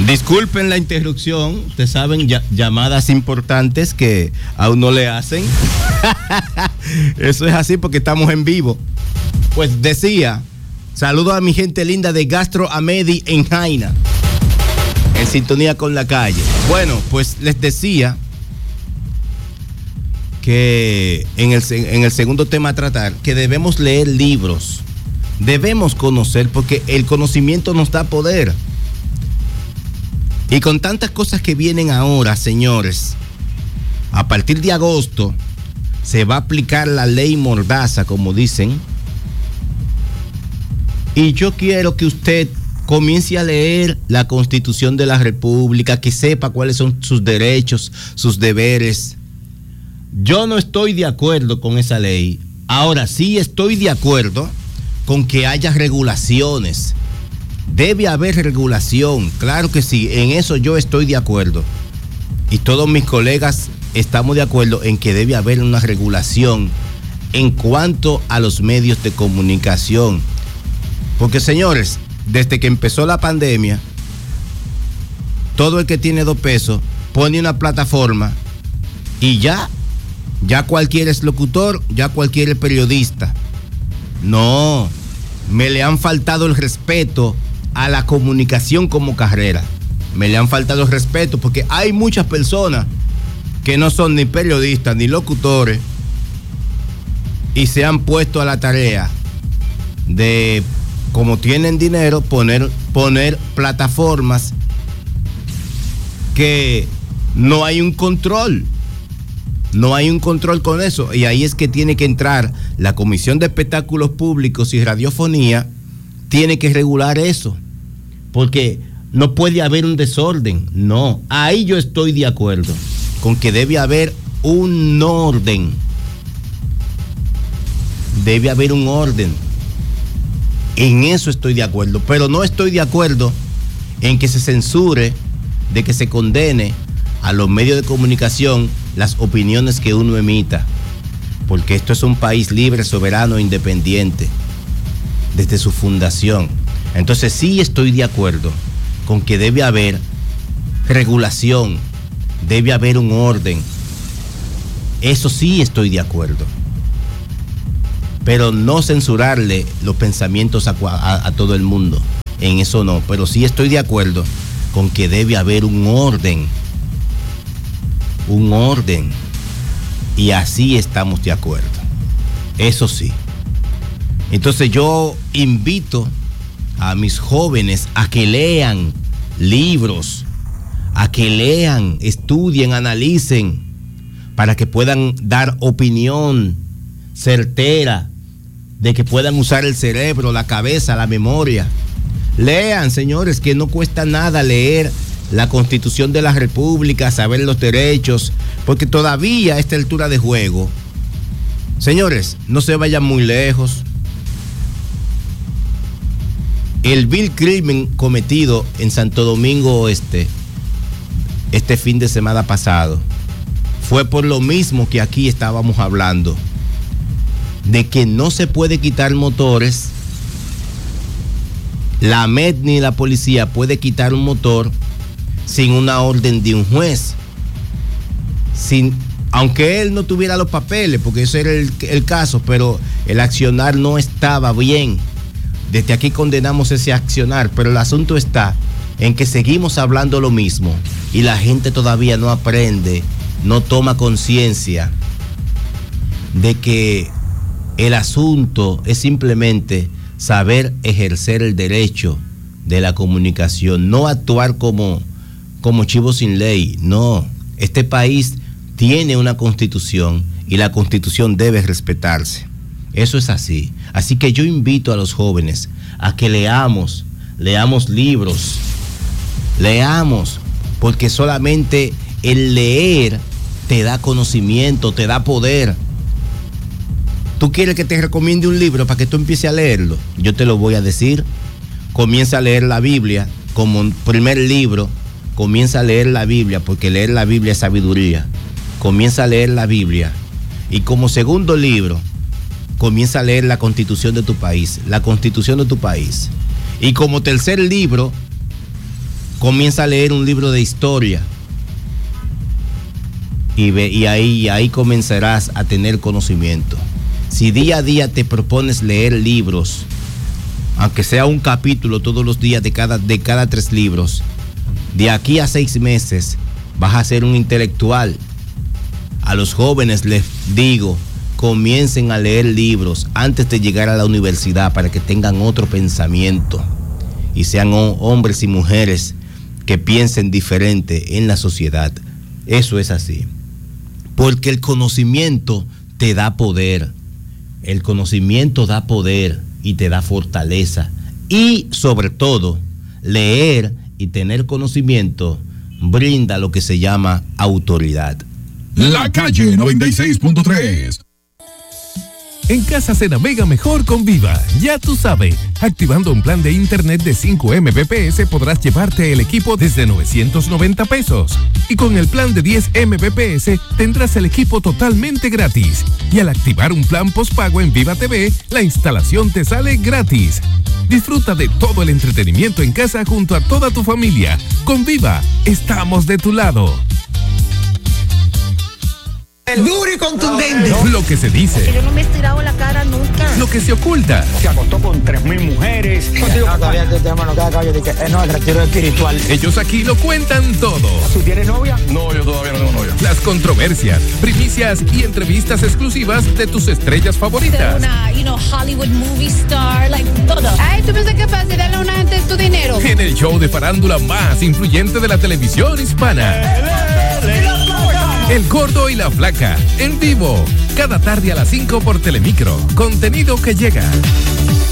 Disculpen la interrupción, ustedes saben, llamadas importantes que a uno le hacen. Eso es así porque estamos en vivo. Pues decía, saludo a mi gente linda de Gastro Amedi en Jaina, en sintonía con la calle. Bueno, pues les decía que en el segundo tema a tratar, que debemos leer libros, debemos conocer, porque el conocimiento nos da poder. Y con tantas cosas que vienen ahora, señores, a partir de agosto se va a aplicar la ley Mordaza, como dicen. Y yo quiero que usted comience a leer la Constitución de la República, que sepa cuáles son sus derechos, sus deberes. Yo no estoy de acuerdo con esa ley. Ahora sí estoy de acuerdo con que haya regulaciones. Debe haber regulación, claro que sí, en eso yo estoy de acuerdo. Y todos mis colegas estamos de acuerdo en que debe haber una regulación en cuanto a los medios de comunicación. Porque, señores, desde que empezó la pandemia, todo el que tiene 2 pesos pone una plataforma y ya cualquiera es locutor, ya cualquiera es periodista. No, me le han faltado el respeto a la comunicación como carrera. Me le han faltado el respeto porque hay muchas personas que no son ni periodistas ni locutores y se han puesto a la tarea de, como tienen dinero, poner plataformas que no hay un control. No hay un control con eso. Y ahí es que tiene que entrar la Comisión de Espectáculos Públicos y Radiofonía. Tiene que regular eso, porque no puede haber un desorden. No, ahí yo estoy de acuerdo con que debe haber un orden. Debe haber un orden. En eso estoy de acuerdo, pero no estoy de acuerdo en que se censure, de que se condene a los medios de comunicación las opiniones que uno emita, porque esto es un país libre, soberano, independiente desde su fundación. Entonces sí estoy de acuerdo con que debe haber regulación, debe haber un orden. Eso sí estoy de acuerdo. Pero no censurarle los pensamientos a todo el mundo. En eso no. Pero sí estoy de acuerdo con que debe haber un orden. Un orden. Y así estamos de acuerdo. Eso sí. Entonces yo invito a mis jóvenes a que lean libros, a que lean, estudien, analicen, para que puedan dar opinión certera, de que puedan usar el cerebro, la cabeza, la memoria. Lean, señores, que no cuesta nada leer la Constitución de la República, saber los derechos, porque todavía a esta altura de juego, señores, no se vayan muy lejos. El vil crimen cometido en Santo Domingo Oeste este fin de semana pasado fue por lo mismo que aquí estábamos hablando, de que no se puede quitar motores. La AMED ni la policía puede quitar un motor sin una orden de un juez, aunque él no tuviera los papeles, porque ese era el caso, pero el accionar no estaba bien. Desde aquí condenamos ese accionar, pero el asunto está en que seguimos hablando lo mismo y la gente todavía no aprende, no toma conciencia de que el asunto es simplemente saber ejercer el derecho de la comunicación, no actuar como chivo sin ley. No, este país tiene una constitución y la constitución debe respetarse. Eso es así. Así que yo invito a los jóvenes a que leamos libros, porque solamente el leer te da conocimiento, te da poder. ¿Tú quieres que te recomiende un libro para que tú empieces a leerlo? Yo te lo voy a decir. Comienza a leer la Biblia como primer libro. Comienza a leer la Biblia, porque leer la Biblia es sabiduría. Comienza a leer la Biblia. Y como segundo libro, comienza a leer la Constitución de tu país. La Constitución de tu país. Y como tercer libro, Comienza a leer un libro de historia y ahí comenzarás a tener conocimiento. Si día a día te propones leer libros, aunque sea un capítulo todos los días de cada 3 libros, de aquí a 6 meses vas a ser un intelectual. A los jóvenes les digo, comiencen a leer libros antes de llegar a la universidad para que tengan otro pensamiento y sean hombres y mujeres que piensen diferente en la sociedad. Eso es así. Porque el conocimiento te da poder. El conocimiento da poder y te da fortaleza. Y sobre todo, leer y tener conocimiento brinda lo que se llama autoridad. La Calle 96.3. En casa se navega mejor con Viva, ya tú sabes. Activando un plan de internet de 5 Mbps podrás llevarte el equipo desde 990 pesos. Y con el plan de 10 Mbps tendrás el equipo totalmente gratis. Y al activar un plan postpago en Viva TV, la instalación te sale gratis. Disfruta de todo el entretenimiento en casa junto a toda tu familia. Con Viva, estamos de tu lado. Duro y contundente. Lo que se dice. Yo no me he estirado la cara nunca. Lo que se oculta. Se acostó con 3,000 mujeres. Todavía el retiro espiritual. Ellos aquí lo cuentan todo. ¿Tú tienes novia? No, yo todavía no tengo novia. Las controversias, primicias y entrevistas exclusivas de tus estrellas favoritas. Una, Hollywood movie star, todo. Ay, ¿tú piensas que es fácil darle a una gente tu dinero? En el show de farándula más influyente de la televisión hispana. El Gordo y la Flaca, en vivo, cada tarde a las 5 por Telemicro. Contenido que llega.